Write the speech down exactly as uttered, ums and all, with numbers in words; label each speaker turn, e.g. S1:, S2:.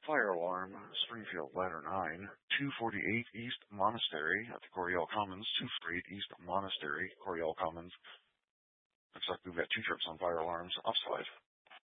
S1: Fire alarm, Springfield Ladder nine, two forty-eight East Monastery at the Coryell Commons, two forty-eight East Monastery, Coryell Commons. Looks like we've got two trips on fire alarms offside.